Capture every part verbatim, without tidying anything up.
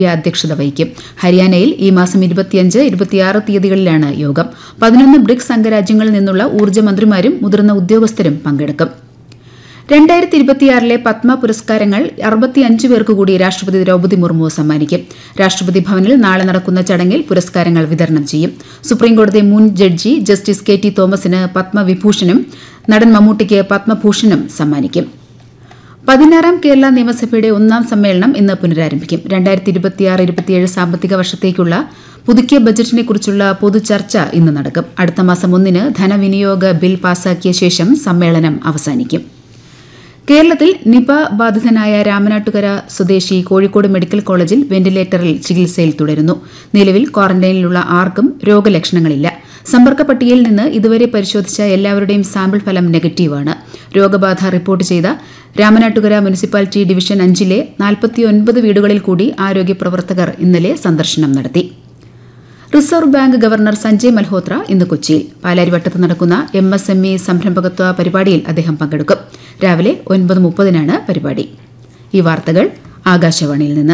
അധ്യക്ഷത വഹിക്കും. ഹരിയാനയിൽ ഈ മാസം ഇരുപത്തിയഞ്ച് ഇരുപത്തിയാറ് തീയതികളിലാണ് യോഗം. പതിനൊന്ന് ബ്രിക്സ് അംഗരാജ്യങ്ങളിൽ നിന്നുള്ള ഊർജ്ജ മന്ത്രിമാരും മുതിർന്ന ഉദ്യോഗസ്ഥരും പങ്കെടുക്കും. രണ്ടായിരത്തി ഇരുപത്തിയാറിലെ പത്മ പുരസ്കാരങ്ങൾ അറുപത്തിയഞ്ച് പേർക്ക് കൂടി രാഷ്ട്രപതി ദ്രൌപദി മുർമു സമ്മാനിക്കും. രാഷ്ട്രപതി ഭവനിൽ നാളെ നടക്കുന്ന ചടങ്ങിൽ പുരസ്കാരങ്ങൾ വിതരണം ചെയ്യും. സുപ്രീംകോടതി മുൻ ജഡ്ജി ജസ്റ്റിസ് കെ ടി തോമസിന് പത്മവിഭൂഷണും നടൻ മമ്മൂട്ടിക്ക് പത്മഭൂഷണും സമ്മാനിക്കും. പതിനാറാം കേരള നിയമസഭയുടെ ഒന്നാം സമ്മേളനം ഇന്ന് പുനരാരംഭിക്കും. രണ്ടായിരത്തി ഇരുപത്തിയാറ് ഇരുപത്തിയേഴ് സാമ്പത്തിക വർഷത്തേക്കുള്ള പുതുക്കിയ ബജറ്റിനെക്കുറിച്ചുള്ള പൊതുചർച്ച ഇന്ന് നടക്കും. അടുത്ത മാസം ഒന്നിന് ധനവിനിയോഗ ബിൽ പാസാക്കിയ ശേഷം സമ്മേളനം അവസാനിക്കും. കേരളത്തിൽ നിപ ബാധിതനായ രാമനാട്ടുകര സ്വദേശി കോഴിക്കോട് മെഡിക്കൽ കോളേജിൽ വെന്റിലേറ്ററിൽ ചികിത്സയിൽ തുടരുന്നു. നിലവിൽ ക്വാറന്റൈനിലുള്ള ആർക്കും രോഗലക്ഷണങ്ങളില്ല. സമ്പർക്ക പട്ടികയിൽ നിന്ന് ഇതുവരെ പരിശോധിച്ച എല്ലാവരുടെയും സാമ്പിൾ ഫലം നെഗറ്റീവാണ്. രോഗബാധ റിപ്പോർട്ട് ചെയ്ത രാമനാട്ടുകര മുനിസിപ്പാലിറ്റി ഡിവിഷൻ അഞ്ചിലെ നാൽപ്പത്തിയൊൻപത് വീടുകളിൽ കൂടി ആരോഗ്യ പ്രവർത്തകർ ഇന്നലെ സന്ദർശനം നടത്തി. Reserve bank governor Sanjay Malhotra ഇന്ന് കൊച്ചിയിൽ പാലാരിവട്ടത്ത് നടക്കുന്ന എം എസ് എം ഇ സംരംഭകത്വ പരിപാടിയിൽ അദ്ദേഹം പങ്കെടുക്കും. രാവിലെ ഒൻപത് മുപ്പതിനാണ് പരിപാടി. ഈ വാർത്തകൾ ആകാശവാണിയിൽ നിന്ന്.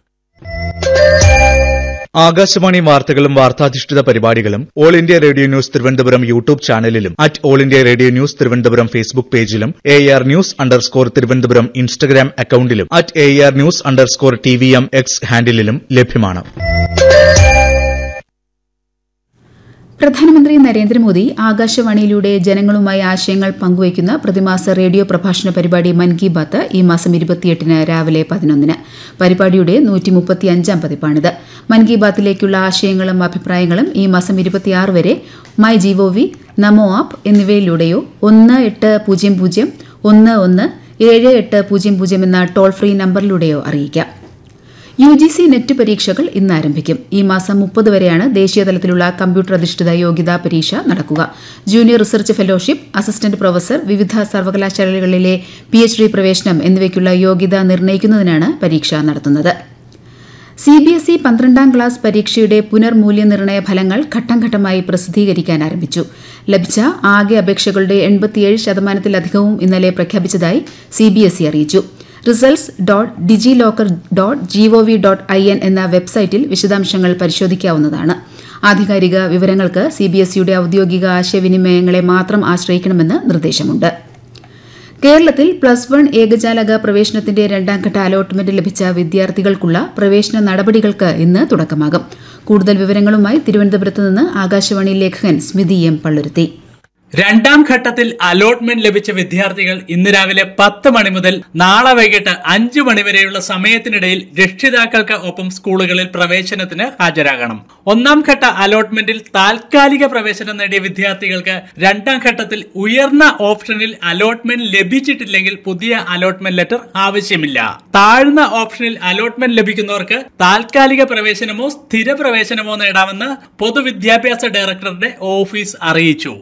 ആകാശവാണി വാർത്തകളും വാർത്താധിഷ്ഠിത പരിപാടികളും all India radio news Thiruvananthapuram YouTube ചാനലിലും at all India radio news Thiruvananthapuram Facebook പേജിലും A R news underscore Thiruvananthapuram Instagram അക്കൌണ്ടിലും at A R news underscore T V M X ഹാൻഡിലും ലഭ്യമാണ്. പ്രധാനമന്ത്രി നരേന്ദ്രമോദി ആകാശവാണിയിലൂടെ ജനങ്ങളുമായി ആശയങ്ങൾ പങ്കുവയ്ക്കുന്ന പ്രതിമാസ റേഡിയോ പ്രഭാഷണ പരിപാടി മൻ കി ബാത്ത് ഈ മാസം ഇരുപത്തിയെട്ടിന് രാവിലെ പതിനൊന്നിന്. പരിപാടിയുടെ നൂറ്റി മുപ്പത്തിയഞ്ചാം പതിപ്പാണിത്. മൻ കി ബാത്തിലേക്കുള്ള ആശയങ്ങളും അഭിപ്രായങ്ങളും ഈ മാസം ഇരുപത്തിയാറ് വരെ മൈ ജിഒവി, നമോ ആപ്പ് എന്നിവയിലൂടെയോ ഒന്ന് എട്ട് പൂജ്യം പൂജ്യം ഒന്ന് ഒന്ന് ഏഴ് എട്ട് പൂജ്യം പൂജ്യം എന്ന ടോൾ ഫ്രീ നമ്പറിലൂടെയോ അറിയിക്കാം. യു ജി സി നെറ്റ് പരീക്ഷകൾ ഇന്ന് ആരംഭിക്കും. ഈ മാസം മുപ്പത് വരെയാണ് ദേശീയതലത്തിലുള്ള കമ്പ്യൂട്ടർ അധിഷ്ഠിത യോഗ്യതാ പരീക്ഷ നടക്കുക. Junior research fellowship, assistant professor, വിവിധ സർവകലാശാലകളിലെ പി എച്ച് ഡി പ്രവേശനം എന്നിവയ്ക്കുള്ള യോഗ്യത നിർണ്ണയിക്കുന്നതിനാണ് പരീക്ഷ നടത്തുന്നത്. സി ബി എസ് ഇ പന്ത്രണ്ടാം ക്ലാസ് പരീക്ഷയുടെ പുനർമൂല്യനിർണ്ണയ ഫലങ്ങൾ ഘട്ടം ഘട്ടമായി പ്രസിദ്ധീകരിക്കാൻ ആരംഭിച്ചു. ലഭിച്ച ആകെ അപേക്ഷകളുടെ എൺപത്തിയേഴ് ശതമാനത്തിലധികവും ഇന്നലെ പ്രഖ്യാപിച്ചതായി സി ബി എസ് ഇ അറിയിച്ചു. Results dot digi locker dot G O V dot I N എന്ന വെബ്സൈറ്റിൽ വിശദാംശങ്ങൾ പരിശോധിക്കാവുന്നതാണ്. ആധികാരിക വിവരങ്ങൾക്ക് സി ബി എസ് ഇയുടെ ഔദ്യോഗിക ആശയവിനിമയങ്ങളെ മാത്രം ആശ്രയിക്കണമെന്ന് നിർദ്ദേശമുണ്ട്. കേരളത്തിൽ പ്ലസ് വൺ ഏകജാലക പ്രവേശനത്തിന്റെ രണ്ടാംഘട്ട അലോട്ട്മെന്റ് ലഭിച്ച വിദ്യാർത്ഥികൾക്കുള്ള പ്രവേശന നടപടികൾക്ക് ഇന്ന് തുടക്കമാകും. കൂടുതൽ വിവരങ്ങളുമായി തിരുവനന്തപുരത്ത് നിന്ന് ആകാശവാണി ലേഖകൻ സ്മിതി എം പള്ളുരുത്തി. രണ്ടാം ഘട്ടത്തിൽ അലോട്ട്മെന്റ് ലഭിച്ച വിദ്യാർത്ഥികൾ ഇന്ന് രാവിലെ പത്ത് മണി മുതൽ നാളെ വൈകിട്ട് അഞ്ചു മണിവരെയുള്ള സമയത്തിനിടയിൽ രക്ഷിതാക്കൾക്ക് ഒപ്പം സ്കൂളുകളിൽ പ്രവേശനത്തിന് ഹാജരാകണം. ഒന്നാം ഘട്ട അലോട്ട്മെന്റിൽ താൽക്കാലിക പ്രവേശനം നേടിയ വിദ്യാർത്ഥികൾക്ക് രണ്ടാം ഘട്ടത്തിൽ ഉയർന്ന ഓപ്ഷനിൽ അലോട്ട്മെന്റ് ലഭിച്ചിട്ടില്ലെങ്കിൽ പുതിയ അലോട്ട്മെന്റ് ലെറ്റർ ആവശ്യമില്ല. താഴ്ന്ന ഓപ്ഷനിൽ അലോട്ട്മെന്റ് ലഭിക്കുന്നവർക്ക് താൽക്കാലിക പ്രവേശനമോ സ്ഥിര പ്രവേശനമോ നേടാമെന്ന് പൊതുവിദ്യാഭ്യാസ ഡയറക്ടറുടെ ഓഫീസ് അറിയിച്ചു.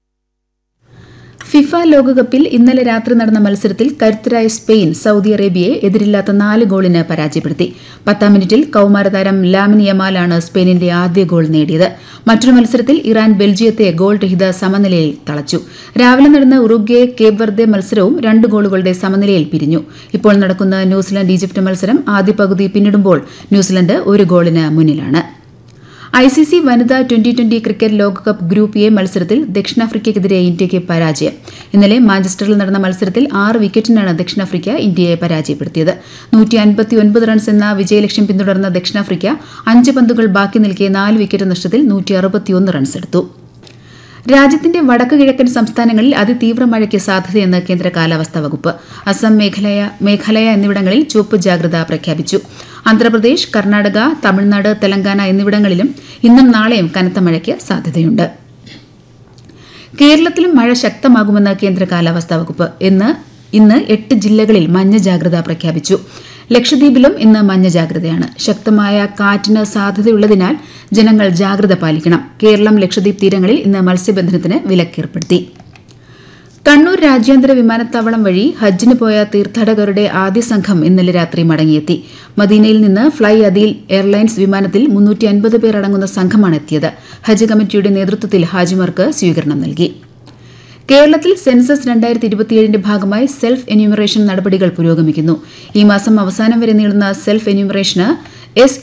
ഫിഫ ലോകകപ്പിൽ ഇന്നലെ രാത്രി നടന്ന മത്സരത്തിൽ കരുത്തരായ സ്പെയിൻ സൌദി അറേബ്യയെ എതിരില്ലാത്ത നാല് ഗോളിന് പരാജയപ്പെടുത്തി. പത്താം മിനിറ്റിൽ കൌമാരതാരം ലാമിൻ യമാലാണ് സ്പെയിനിന്റെ ആദ്യ ഗോൾ നേടിയത്. മറ്റൊരു മത്സരത്തിൽ ഇറാൻ ബെൽജിയത്തെ ഗോൾ രഹിത സമനിലയിൽ തളച്ചു. രാവിലെ നടന്ന ഉറുഗ്വേ കേപ്പ് വെർദെ മത്സരവും രണ്ട് ഗോളുകളുടെ സമനിലയിൽ പിരിഞ്ഞു. ഇപ്പോൾ നടക്കുന്ന ന്യൂസിലൻഡ് ഈജിപ്ത് മത്സരം ആദ്യ പകുതി പിന്നിടുമ്പോൾ ന്യൂസിലൻഡ് ഒരു ഗോളിന് മുന്നിലാണ്. ഐ സി സി വനിതാ ട്വന്റി ട്വന്റി ക്രിക്കറ്റ് ലോകകപ്പ് ഗ്രൂപ്പ് എ മത്സരത്തിൽ ദക്ഷിണാഫ്രിക്കയ്ക്കെതിരെ ഇന്ത്യയ്ക്ക് പരാജയം. ഇന്നലെ മാഞ്ചസ്റ്ററിൽ നടന്ന മത്സരത്തിൽ ആറ് വിക്കറ്റിനാണ് ദക്ഷിണാഫ്രിക്ക ഇന്ത്യയെ പരാജയപ്പെടുത്തിയത്. നൂറ്റി അൻപത്തിയൊൻപത് റൺസ് എന്ന വിജയലക്ഷ്യം പിന്തുടർന്ന ദക്ഷിണാഫ്രിക്ക അഞ്ച് പന്തുകൾ ബാക്കി നിൽക്കെ നാല് വിക്കറ്റ് നഷ്ടത്തിൽ നൂറ്റി അറുപത്തിയൊന്ന് റൺസ് എടുത്തു. രാജ്യത്തിന്റെ വടക്കു കിഴക്കൻ സംസ്ഥാനങ്ങളിൽ അതിതീവ്ര മഴയ്ക്ക് സാധ്യതയെന്ന് കേന്ദ്ര കാലാവസ്ഥാ വകുപ്പ്. അസം, മേഘാലയ മേഘാലയ എന്നിവിടങ്ങളിൽ ചുവപ്പ് ജാഗ്രത പ്രഖ്യാപിച്ചു. ആന്ധ്രാപ്രദേശ്, കർണാടക, തമിഴ്നാട്, തെലങ്കാന എന്നിവിടങ്ങളിലും ഇന്നും നാളെയും കനത്ത മഴയ്ക്ക് സാധ്യതയുണ്ട്. കേരളത്തിലും മഴ ശക്തമാകുമെന്ന് കേന്ദ്ര കാലാവസ്ഥാ വകുപ്പ്. ഇന്ന് ഇന്ന് എട്ട് ജില്ലകളിൽ മഞ്ഞ ജാഗ്രത പ്രഖ്യാപിച്ചു. ലക്ഷദ്വീപിലും ഇന്ന് മഞ്ഞ ജാഗ്രതയാണ്. ശക്തമായ കാറ്റിന് സാധ്യതയുള്ളതിനാൽ ജനങ്ങൾ ജാഗ്രത പാലിക്കണം. കേരളം, ലക്ഷദ്വീപ് തീരങ്ങളിൽ ഇന്ന് മത്സ്യബന്ധനത്തിന് വിലക്കേർപ്പെടുത്തി. കണ്ണൂർ രാജ്യാന്തര വിമാനത്താവളം വഴി ഹജ്ജിന് പോയ തീർത്ഥാടകരുടെ ആദ്യ സംഘം ഇന്നലെ രാത്രി മടങ്ങിയെത്തി. മദീനയിൽ നിന്ന് ഫ്ളൈ അദീൽ എയർലൈൻസ് വിമാനത്തിൽ മുന്നൂറ്റി അൻപത് പേർ അടങ്ങുന്ന സംഘമാണ് എത്തിയത്. ഹജ്ജ് കമ്മിറ്റിയുടെ നേതൃത്വത്തിൽ ഹാജിമാർക്ക് സ്വീകരണം നൽകി. കേരളത്തിൽ സെൻസസ് രണ്ടായിരത്തി ഇരുപത്തിയേഴിന്റെ ഭാഗമായി സെൽഫ് എന്യൂമറേഷൻ നടപടികൾ പുരോഗമിക്കുന്നു. ഈ മാസം അവസാനം വരെ നീളുന്ന സെൽഫ് എന്യൂമറേഷന് എസ്